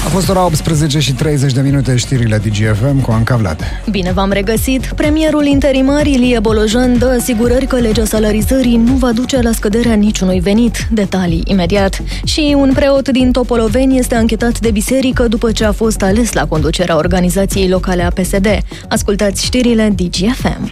A fost ora 18:30, știrile DGFM cu Anca Vlad. Bine v-am regăsit! Premierul interimar Ilie Bolojan dă asigurări că legea salarizării nu va duce la scăderea niciunui venit. Detalii imediat. Și un preot din Topoloveni este anchetat de biserică după ce a fost ales la conducerea organizației locale a PSD. Ascultați știrile DGFM.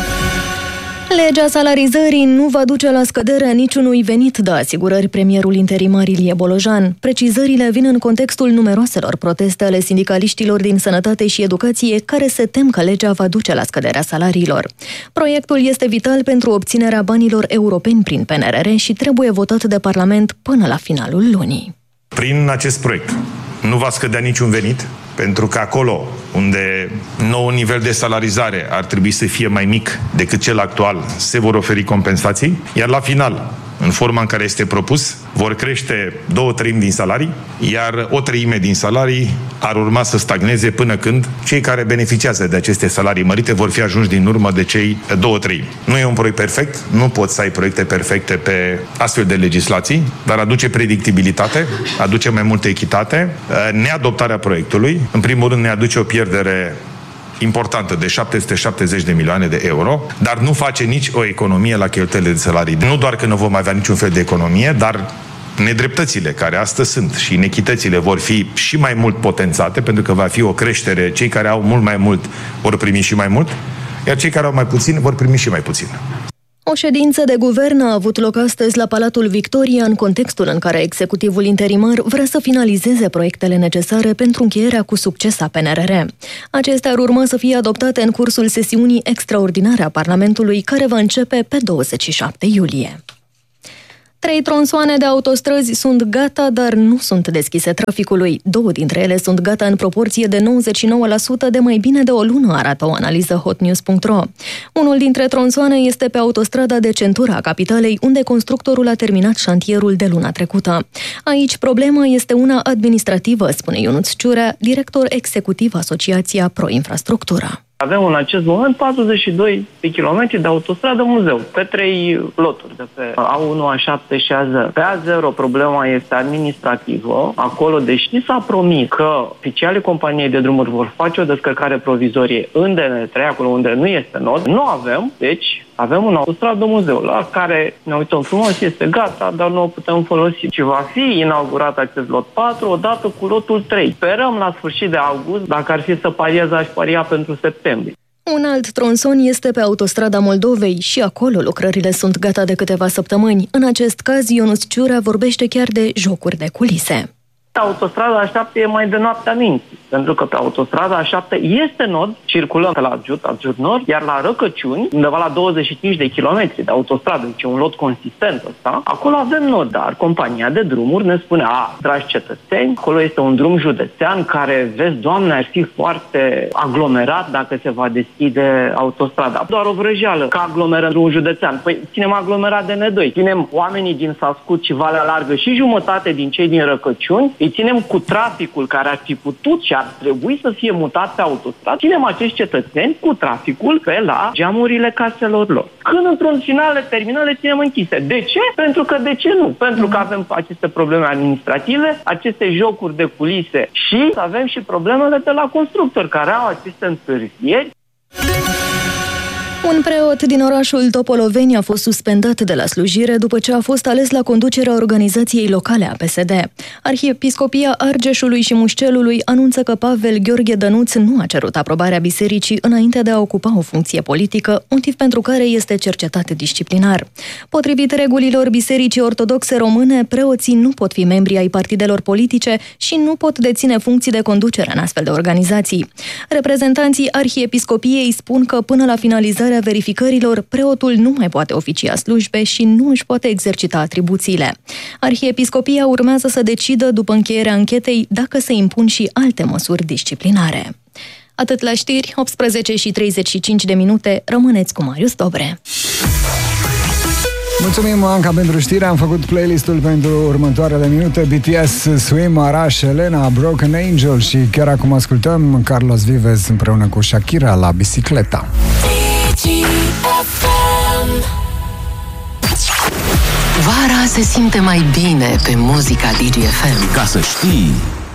Legea salarizării nu va duce la scăderea niciunui venit, dă asigurări premierul interimar Ilie Bolojan. Precizările vin în contextul numeroaselor proteste ale sindicaliștilor din sănătate și educație care se tem că legea va duce la scăderea salariilor. Proiectul este vital pentru obținerea banilor europeni prin PNRR și trebuie votat de Parlament până la finalul lunii. Prin acest proiect nu va scădea niciun venit, pentru că acolo unde noul nivel de salarizare ar trebui să fie mai mic decât cel actual, se vor oferi compensații, iar la final, în forma în care este propus, vor crește 2/3 din salarii, iar 1/3 din salarii ar urma să stagneze până când cei care beneficiază de aceste salarii mărite vor fi ajunși din urmă de cei 2/3. Nu e un proiect perfect, nu poți să ai proiecte perfecte pe astfel de legislații, dar aduce predictibilitate, aduce mai multă echitate. Neadoptarea proiectului, în primul rând, ne aduce o pierdere importantă de 770 de milioane de euro, dar nu face nici o economie la cheltuielile de salarii. Nu doar că nu vom avea niciun fel de economie, dar nedreptățile care astăzi sunt și inechitățile vor fi și mai mult potențate, pentru că va fi o creștere. Cei care au mult mai mult vor primi și mai mult, iar cei care au mai puțin vor primi și mai puțin. O ședință de guvern a avut loc astăzi la Palatul Victoria în contextul în care executivul interimar vrea să finalizeze proiectele necesare pentru încheierea cu succes a PNRR. Acestea ar urma să fie adoptate în cursul sesiunii extraordinare a Parlamentului, care va începe pe 27 iulie. 3 tronsoane de autostrăzi sunt gata, dar nu sunt deschise traficului. 2 dintre ele sunt gata în proporție de 99% de mai bine de o lună, arată o analiză hotnews.ro. Unul dintre tronsoane este pe autostrada de centură a capitalei, unde constructorul a terminat șantierul de luna trecută. Aici problema este una administrativă, spune Ionuț Ciurea, director executiv Asociația Pro-Infrastructură. Avem în acest moment 42 de kilometri de autostradă muzeu, pe 3 loturi, de pe A1, A7 și A0. Pe A0 problema este administrativă. Acolo, deși s-a promis că oficialii companiei de drumuri vor face o descărcare provizorie în DN3, acolo unde nu este nod, nu avem, deci avem un autostradă muzeu la care ne uităm frumos, este gata, dar nu o putem folosi. Și va fi inaugurat acest lot 4 odată cu lotul 3. Sperăm la sfârșit de august, dacă ar fi să pariez, aș paria pentru septembrie. Un alt tronson este pe autostrada Moldovei și acolo lucrările sunt gata de câteva săptămâni. În acest caz, Ionuț Ciurea vorbește chiar de jocuri de culise. Autostrada A7 e mai de noaptea minții, pentru că pe autostrada A7 este nod, circulăm pe la Adjut Nord, iar la Răcăciuni, undeva la 25 de kilometri de autostradă, deci un lot consistent ăsta, acolo avem nod, dar compania de drumuri ne spune, dragi cetățeni, acolo este un drum județean care, vezi, Doamne, ar fi foarte aglomerat dacă se va deschide autostrada. Doar o vrăjeală, că aglomerăm drumul județean. Păi ținem aglomerat de N2, ținem oamenii din Sascut și Valea Largă și jumătate din cei din Răcăciuni, îi ținem cu traficul care ar fi putut și ar trebui să fie mutat pe autostradă, ținem acești cetățeni cu traficul pe la geamurile caselor lor. Când într-un final le terminăm, le ținem închise. De ce? Pentru că de ce nu? Pentru că avem aceste probleme administrative, aceste jocuri de culise și avem și problemele de la constructori care au aceste întârzieri. Un preot din orașul Topoloveni a fost suspendat de la slujire după ce a fost ales la conducerea organizației locale a PSD. Arhiepiscopia Argeșului și Mușcelului anunță că Pavel Gheorghe Dănuț nu a cerut aprobarea bisericii înainte de a ocupa o funcție politică, motiv pentru care este cercetat disciplinar. Potrivit regulilor Bisericii Ortodoxe Române, preoții nu pot fi membri ai partidelor politice și nu pot deține funcții de conducere în astfel de organizații. Reprezentanții Arhiepiscopiei spun că până la finalizarea verificărilor, preotul nu mai poate oficia slujbe și nu își poate exercita atribuțiile. Arhiepiscopia urmează să decidă, după încheierea anchetei, dacă se impun și alte măsuri disciplinare. Atât la știri, 18:35, rămâneți cu Marius Dobre. Mulțumim, Anca, pentru știri. Am făcut playlistul pentru următoarele minute. BTS, Swim, Arash, Elena, Broken Angel și chiar acum ascultăm Carlos Vives împreună cu Shakira la Bicicleta. Vara se simte mai bine pe muzica DGFM. Ca să știi...